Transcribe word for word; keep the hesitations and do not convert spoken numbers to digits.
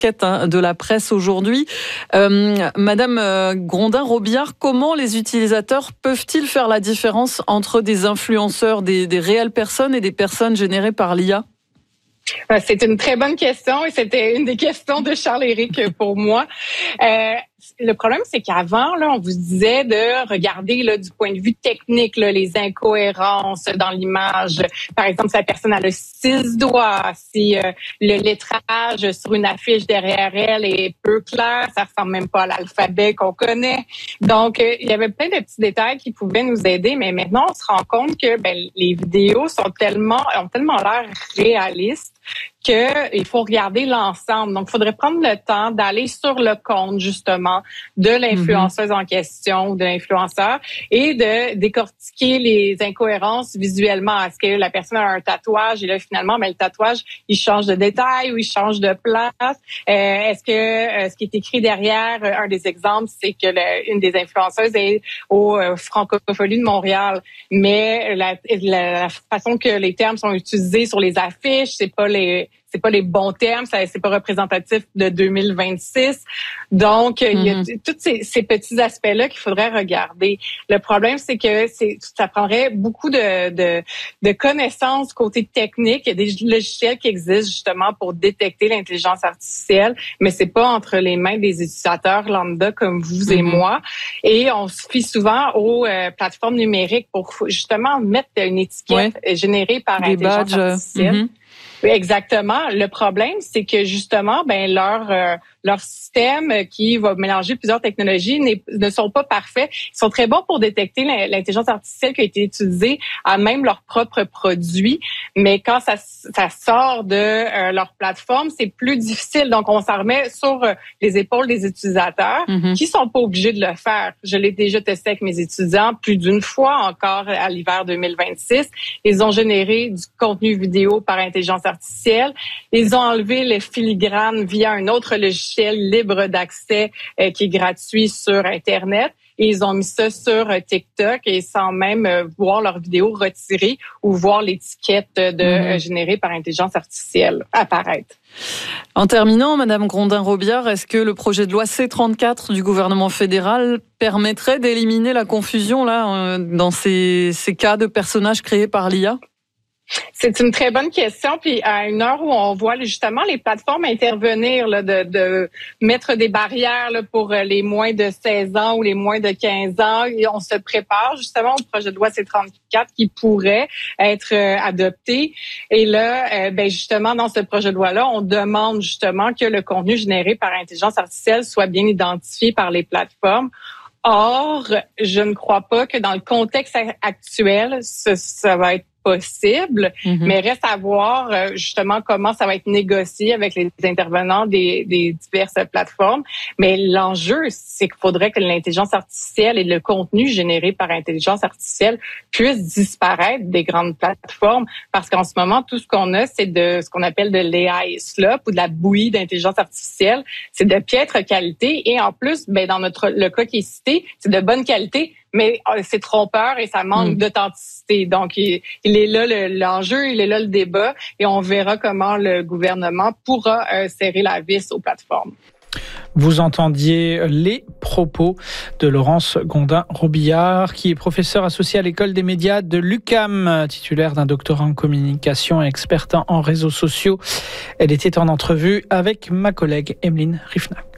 enquête hein, de la presse aujourd'hui. Euh, Madame euh, Grondin-Robillard, comment les utilisateurs peuvent-ils faire la différence entre des influenceurs, des, des réelles personnes et des personnes générées par l'I A? C'est une très bonne question et c'était une des questions de Charles-Éric pour moi. Euh, le problème, c'est qu'avant, là, on vous disait de regarder là, du point de vue technique là, les incohérences dans l'image. Par exemple, si la personne a le six doigts, si euh, le lettrage sur une affiche derrière elle est peu clair, ça ressemble même pas à l'alphabet qu'on connaît. Donc, euh, il y avait plein de petits détails qui pouvaient nous aider, mais maintenant, on se rend compte que ben, les vidéos sont tellement, ont tellement l'air réalistes qu'il faut regarder l'ensemble. Donc, il faudrait prendre le temps d'aller sur le compte, justement, de l'influenceuse mm-hmm. en question ou de l'influenceur et de décortiquer les incohérences visuellement. Est-ce que la personne a un tatouage et là, finalement, mais le tatouage, il change de détail ou il change de place? Euh, est-ce que euh, ce qui est écrit derrière, un des exemples, c'est que le, une des influenceuses est au euh, Francophonie de Montréal, mais la, la, la façon que les termes sont utilisés sur les affiches, c'est pas les c'est pas les bons termes, ça c'est pas représentatif de deux mille vingt-six. Donc mm-hmm. il y a tous ces, ces petits aspects-là qu'il faudrait regarder. Le problème, c'est que c'est ça prendrait beaucoup de, de de connaissances côté technique. Il y a des logiciels qui existent justement pour détecter l'intelligence artificielle, mais c'est pas entre les mains des utilisateurs lambda comme vous mm-hmm. et moi. Et on se fie souvent aux euh, plateformes numériques pour justement mettre une étiquette ouais. générée par des intelligence badges. artificielle. Mm-hmm. Oui, exactement. Le problème, c'est que justement, ben leur euh, leur système qui va mélanger plusieurs technologies ne sont pas parfaits. Ils sont très bons pour détecter l'intelligence artificielle qui a été utilisée à même leurs propres produits, mais quand ça ça sort de euh, leur plateforme, c'est plus difficile. Donc, on s'en remet sur euh, les épaules des utilisateurs mm-hmm. qui sont pas obligés de le faire. Je l'ai déjà testé avec mes étudiants plus d'une fois encore à l'hiver deux mille vingt-six. Ils ont généré du contenu vidéo par intelligence artificielle. Ils ont enlevé les filigranes via un autre logiciel libre d'accès euh, qui est gratuit sur Internet. Et ils ont mis ça sur euh, TikTok et sans même euh, voir leurs vidéos retirées ou voir l'étiquette de mmh. euh, générée par intelligence artificielle apparaître. En terminant, Madame Grondin-Robillard, est-ce que le projet de loi C trente-quatre du gouvernement fédéral permettrait d'éliminer la confusion là euh, dans ces, ces cas de personnages créés par l'I A? C'est une très bonne question. Puis à une heure où on voit justement les plateformes intervenir, là, de, de mettre des barrières là, pour les moins de seize ans ou les moins de quinze ans, et on se prépare justement au projet de loi C trente-quatre qui pourrait être euh, adopté. Et là, euh, ben justement dans ce projet de loi-là, on demande justement que le contenu généré par intelligence artificielle soit bien identifié par les plateformes. Or, je ne crois pas que dans le contexte actuel, ça, ça va être possible, mm-hmm. mais reste à voir euh, justement comment ça va être négocié avec les intervenants des, des diverses plateformes. Mais l'enjeu, c'est qu'il faudrait que l'intelligence artificielle et le contenu généré par intelligence artificielle puissent disparaître des grandes plateformes, parce qu'en ce moment, tout ce qu'on a, c'est de ce qu'on appelle de l'A I slop ou de la bouillie d'intelligence artificielle. C'est de piètre qualité et en plus, ben dans notre le cas qui est cité, c'est de bonne qualité, mais c'est trompeur et ça manque mmh. d'authenticité. Donc, il, il est là le, l'enjeu, il est là le débat et on verra comment le gouvernement pourra euh, serrer la vis aux plateformes. Vous entendiez les propos de Laurence Grondin-Robillard, qui est professeure associée à l'école des médias de l'U Q A M, titulaire d'un doctorat en communication et experte en réseaux sociaux. Elle était en entrevue avec ma collègue Emeline Riffnac.